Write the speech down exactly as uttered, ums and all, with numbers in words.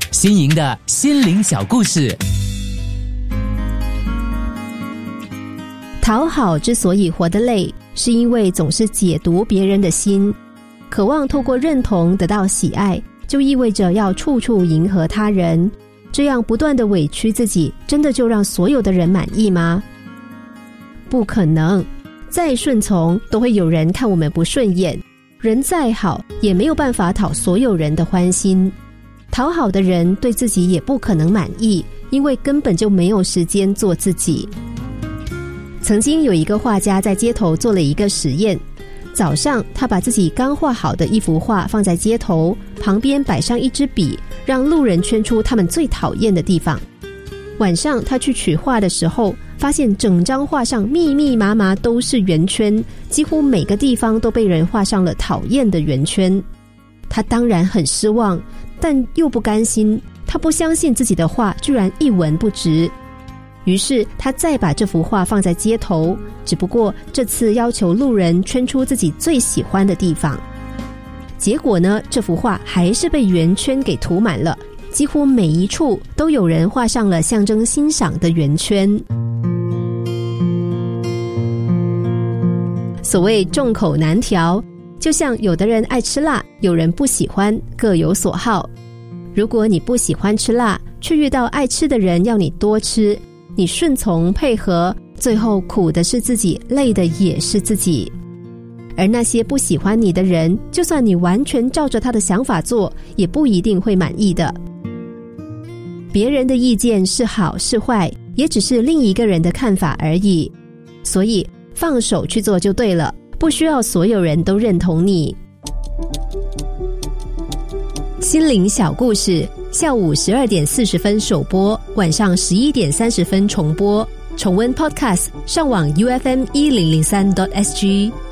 新颖的心灵小故事。 讨好之所以活得累，是因为总是解读别人的心，渴望透过认同得到喜爱，就意味着要处处迎合他人。这样不断的委屈自己，真的就让所有的人满意吗？不可能，再顺从都会有人看我们不顺眼，人再好也没有办法讨所有人的欢心。讨好的人对自己也不可能满意，因为根本就没有时间做自己。曾经有一个画家在街头做了一个实验，早上他把自己刚画好的一幅画放在街头，旁边摆上一支笔，让路人圈出他们最讨厌的地方。晚上他去取画的时候，发现整张画上密密麻麻都是圆圈，几乎每个地方都被人画上了讨厌的圆圈。他当然很失望，但又不甘心，他不相信自己的画居然一文不值。于是他再把这幅画放在街头，只不过这次要求路人圈出自己最喜欢的地方。结果呢，这幅画还是被圆圈给涂满了，几乎每一处都有人画上了象征欣赏的圆圈。所谓众口难调，就像有的人爱吃辣，有人不喜欢，各有所好。如果你不喜欢吃辣，却遇到爱吃的人要你多吃，你顺从配合，最后苦的是自己，累的也是自己。而那些不喜欢你的人，就算你完全照着他的想法做，也不一定会满意的。别人的意见是好是坏，也只是另一个人的看法而已。所以放手去做就对了，不需要所有人都认同你。心灵小故事，下午十二点四十分首播，晚上十一点三十分重播。重温 Podcast， 上网 U F M 一零零三 点 S G。